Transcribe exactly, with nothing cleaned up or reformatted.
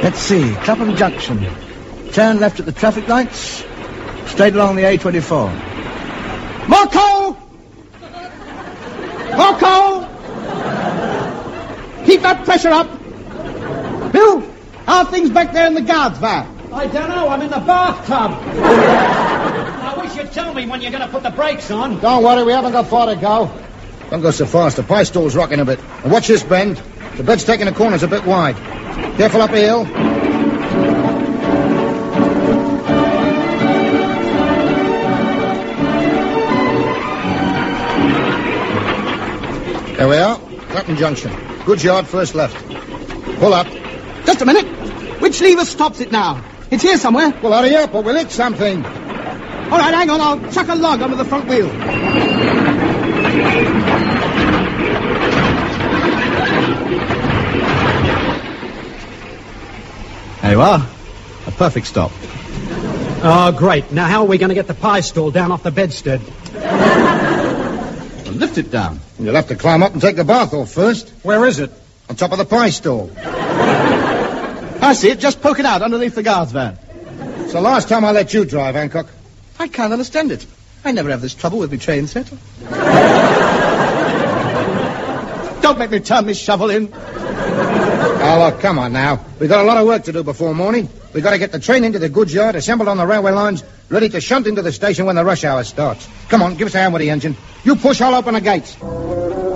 Let's see, Clapham Junction. Turn left at the traffic lights, straight along the A twenty-four. Marco! Marco! Keep that pressure up! Bill, how are things back there in the guards van? I don't know, I'm in the bathtub. I wish you'd tell me when you're going to put the brakes on. Don't worry, we haven't got far to go. Don't go so fast, the pie stall's rocking a bit. And watch this bend. The bed's taking the corners a bit wide. Careful up the hill. There we are, Clapham Junction. Goods Yard, first left. Pull up. Just a minute. Which lever stops it now? It's here somewhere. Well, hurry up or we'll hit something. All right, hang on. I'll chuck a log under the front wheel. There you are. A perfect stop. Oh, great. Now, how are we going to get the pie stall down off the bedstead? Well, lift it down. You'll have to climb up and take the bath off first. Where is it? On top of the pie stall. I see it. Just poke it out underneath the guard's van. It's the last time I let you drive, Hancock. I can't understand it. I never have this trouble with my train set. Don't make me turn this shovel in. Oh, look, come on now. We've got a lot of work to do before morning. We've got to get the train into the goods yard, assembled on the railway lines, ready to shunt into the station when the rush hour starts. Come on, give us a hand with the engine. You push, I'll open the gates.